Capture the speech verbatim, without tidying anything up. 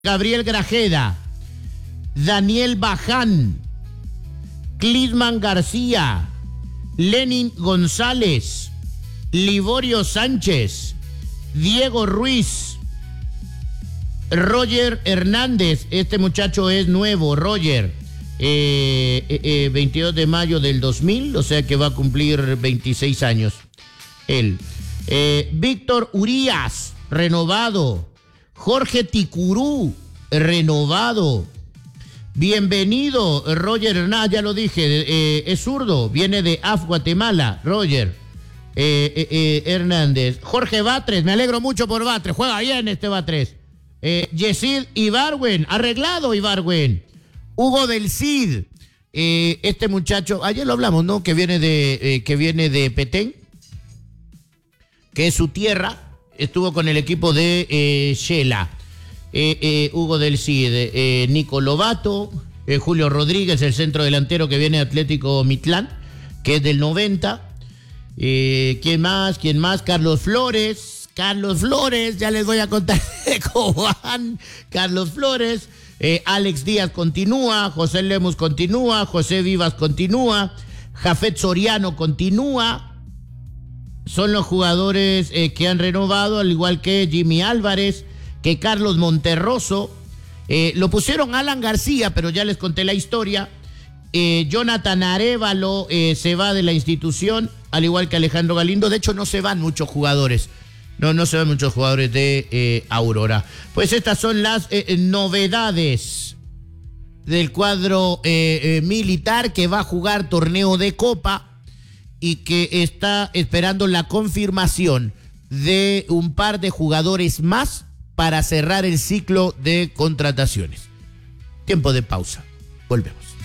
Gabriel Grajeda, Daniel Baján, Clisman García, Lenin González, Liborio Sánchez, Diego Ruiz, Roger Hernández. Este muchacho es nuevo, Roger, eh, eh, eh, veintidós de mayo del dos mil, o sea que va a cumplir veintiséis años él. Eh, Víctor Urías, renovado. Jorge Ticurú, renovado. Bienvenido, Roger Hernández, ya lo dije, eh, es zurdo, viene de A F Guatemala, Roger eh, eh, eh, Hernández. Jorge Batres, me alegro mucho por Batres, juega bien este Batres. Eh, Yesid Ibarwen, arreglado Ibarwen. Hugo del Cid, eh, este muchacho, ayer lo hablamos, ¿no? Que viene de, eh, que viene de Petén, que es su tierra, estuvo con el equipo de eh, Shela. Eh, eh, Hugo del Cid, eh, Nico Lobato, eh, Julio Rodríguez, el centro delantero que viene de Atlético Mitlán, que es del noventa. Eh, ¿Quién más? ¿Quién más? Carlos Flores. Carlos Flores, ya les voy a contar cómo van. Carlos Flores. Eh, Alex Díaz continúa. José Lemus continúa. José Vivas continúa. Jafet Soriano continúa. Son los jugadores eh, que han renovado, al igual que Jimmy Álvarez, que Carlos Monterroso. Eh, lo pusieron Alan García, pero ya les conté la historia. Eh, Jonathan Arévalo eh, se va de la institución, al igual que Alejandro Galindo. De hecho, no se van muchos jugadores. No, no se van muchos jugadores de eh, Aurora. Pues estas son las eh, novedades del cuadro eh, eh, militar que va a jugar torneo de Copa y que está esperando la confirmación de un par de jugadores más para cerrar el ciclo de contrataciones. Tiempo de pausa. Volvemos.